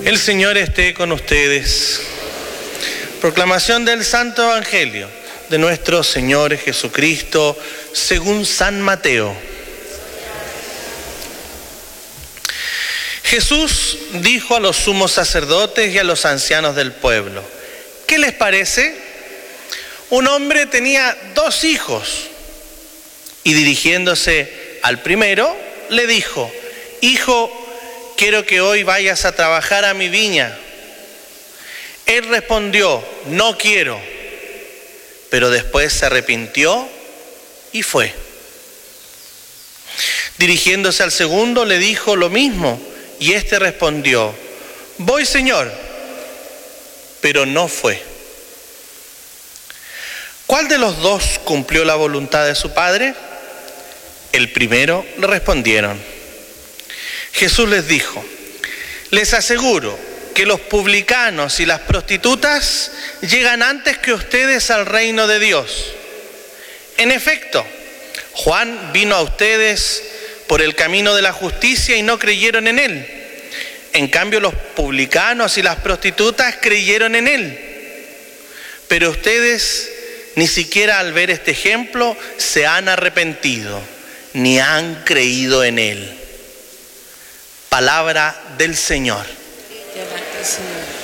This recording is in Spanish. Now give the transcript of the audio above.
El Señor esté con ustedes. Proclamación del Santo Evangelio de nuestro Señor Jesucristo según San Mateo. Jesús dijo a los sumos sacerdotes y a los ancianos del pueblo: ¿qué les parece? Un hombre tenía 2 hijos y dirigiéndose al primero le dijo: Hijo, quiero que hoy vayas a trabajar a mi viña. Él respondió: no quiero. Pero después se arrepintió y fue. Dirigiéndose al segundo le dijo lo mismo y éste respondió: voy, Señor. Pero no fue. ¿Cuál de los 2 cumplió la voluntad de su padre? El primero, le respondieron. Jesús les dijo: les aseguro que los publicanos y las prostitutas llegan antes que ustedes al reino de Dios. En efecto, Juan vino a ustedes por el camino de la justicia y no creyeron en él. En cambio, los publicanos y las prostitutas creyeron en él. Pero ustedes ni siquiera al ver este ejemplo se han arrepentido, ni han creído en él. Palabra del Señor. Te alabamos, Señor.